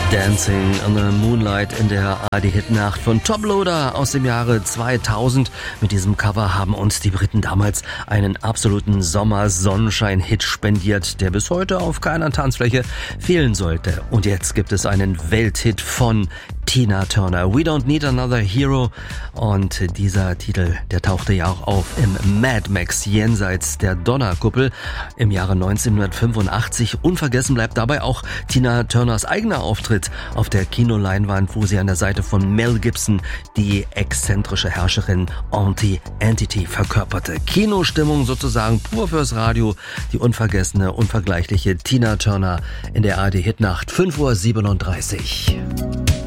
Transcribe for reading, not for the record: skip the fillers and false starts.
Dancing in the Moonlight in der ARD-Hitnacht von Toploader aus dem Jahre 2000. Mit diesem Cover haben uns die Briten damals einen absoluten Sommer-Sonnenschein-Hit spendiert, der bis heute auf keiner Tanzfläche fehlen sollte. Und jetzt gibt es einen Welthit von Tina Turner, We Don't Need Another Hero. Und dieser Titel, der tauchte ja auch auf im Mad Max Jenseits der Donnerkuppel im Jahre 1985. Unvergessen bleibt dabei auch Tina Turners eigener Auftritt auf der Kinoleinwand, wo sie an der Seite von Mel Gibson die exzentrische Herrscherin Auntie Entity verkörperte. Kinostimmung sozusagen pur fürs Radio. Die unvergessene, unvergleichliche Tina Turner in der ARD-Hitnacht, 5:37 Uhr.